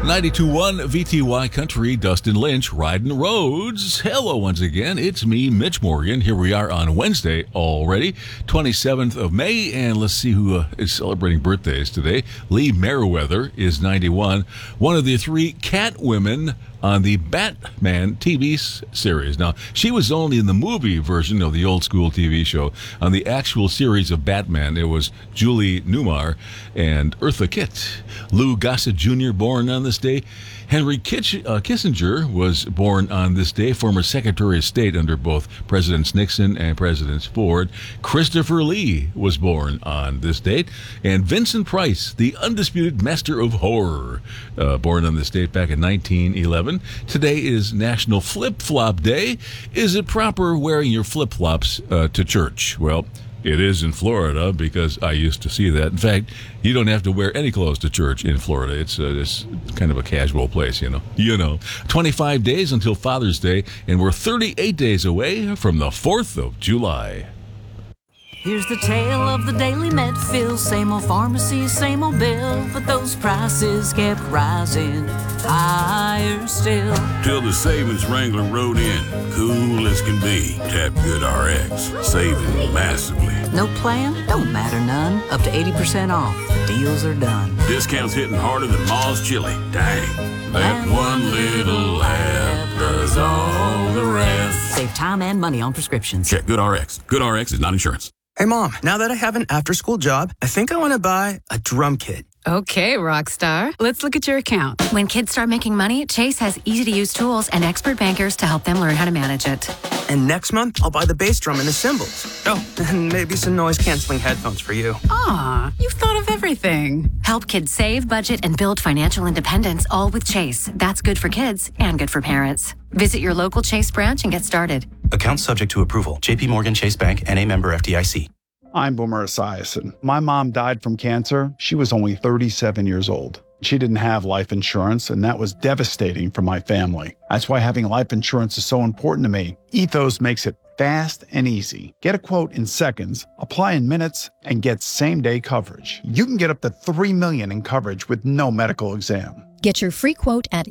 92.1 VTY Country, Dustin Lynch, Riding Roads. Hello once again, it's me, Mitch Morgan. Here we are on Wednesday already, 27th of May, and let's see who is celebrating birthdays today. Lee Meriwether is 91, one of the three Catwomen on the Batman TV series. Now, she was only in the movie version of the old school TV show. On the actual series of Batman, it was Julie Newmar and Eartha Kitt. Lou Gossett Jr., born on this day. Henry Kissinger was born on this day, former Secretary of State under both Presidents Nixon and Presidents Ford. Christopher Lee was born on this date. And Vincent Price, the undisputed master of horror, born on this date back in 1911. Today is National Flip-Flop Day. Is it proper wearing your flip-flops to church? Well, it is in Florida because I used to see that. In fact, you don't have to wear any clothes to church in Florida. It's kind of a casual place, you know. 25 days until Father's Day, and we're 38 days away from the 4th of July. Here's the tale of the daily Medfill. Same old pharmacy, same old bill, but those prices kept rising higher still. Till the savings wrangler rode in, cool as can be. Tap Good RX, saving massively. No plan? Don't matter none. Up to 80% off. Deals are done. Discounts hitting harder than Ma's chili. Dang. That one little app does all the rest. Save time and money on prescriptions. Check Good RX. Good RX is not insurance. Hey, Mom, now that I have an after-school job, I think I want to buy a drum kit. Okay, Rockstar. Let's look at your account. When kids start making money, Chase has easy-to-use tools and expert bankers to help them learn how to manage it. And next month, I'll buy the bass drum and the cymbals. Oh, and maybe some noise-canceling headphones for you. Aw, you've thought of everything. Help kids save, budget, and build financial independence, all with Chase. That's good for kids and good for parents. Visit your local Chase branch and get started. Account subject to approval. J.P. Morgan Chase Bank, N.A. member FDIC. I'm Boomer Esiason. My mom died from cancer. She was only 37 years old. She didn't have life insurance, and that was devastating for my family. That's why having life insurance is so important to me. Ethos makes it fast and easy. Get a quote in seconds, apply in minutes, and get same-day coverage. You can get up to $3 million in coverage with no medical exam. Get your free quote at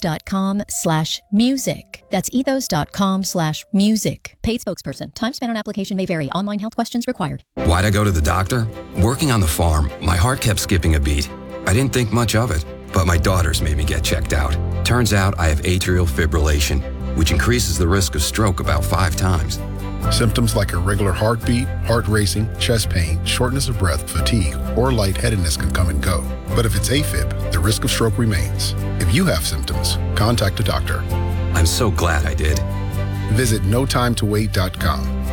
ethos.com/music. That's ethos.com/music. Paid spokesperson. Time spent on application may vary. Online health questions required. Why'd I go to the doctor? Working on the farm, my heart kept skipping a beat. I didn't think much of it, but my daughters made me get checked out. Turns out I have atrial fibrillation, which increases the risk of stroke about 5 times. Symptoms like irregular heartbeat, heart racing, chest pain, shortness of breath, fatigue, or lightheadedness can come and go. But if it's AFib, the risk of stroke remains. If you have symptoms, contact a doctor. I'm so glad I did. Visit notimetowait.com.